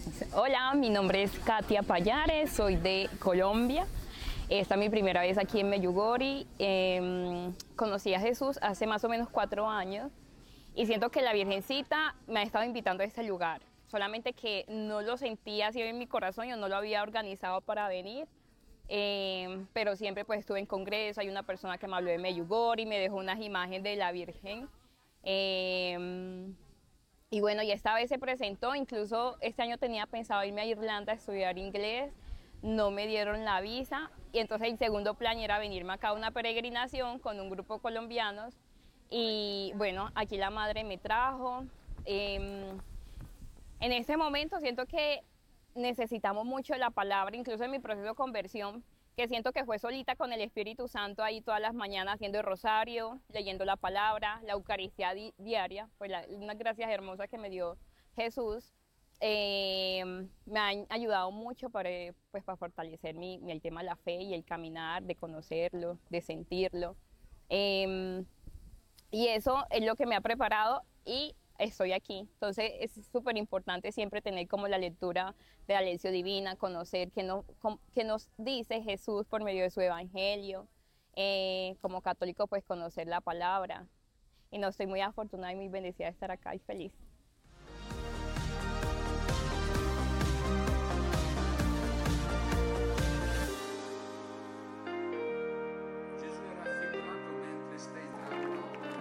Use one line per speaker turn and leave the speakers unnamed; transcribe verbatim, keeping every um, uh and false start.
Hola, mi nombre es Katia Payares, soy de Colombia. Esta es mi primera vez aquí en Medjugorje. Eh, conocí a Jesús hace más o menos cuatro años y siento que la Virgencita me ha estado invitando a este lugar. Solamente que no lo sentía así en mi corazón, yo no lo había organizado para venir. Eh, pero siempre pues estuve en congreso, hay una persona que me habló de Medjugorje y me dejó unas imágenes de la Virgen. Eh, Y bueno, y esta vez se presentó, incluso este año tenía pensado irme a Irlanda a estudiar inglés, no me dieron la visa y entonces el segundo plan era venirme acá a una peregrinación con un grupo de colombianos y bueno, aquí la madre me trajo. Eh, en este momento siento que necesitamos mucho la palabra, incluso en mi proceso de conversión, que siento que fue solita con el Espíritu Santo ahí todas las mañanas haciendo el rosario, leyendo la palabra, la Eucaristía di diaria, pues la, unas gracias hermosas que me dio Jesús, eh, me han ayudado mucho para, pues, para fortalecer mi, mi, el tema de la fe y el caminar, de conocerlo, de sentirlo. Eh, y eso es lo que me ha preparado y estoy aquí. Entonces es súper importante siempre tener como la lectura de la lección divina, conocer qué, no, qué nos dice Jesús por medio de su evangelio. Eh, como católico pues conocer la palabra. Y no, estoy muy afortunada y muy bendecida de estar acá y feliz.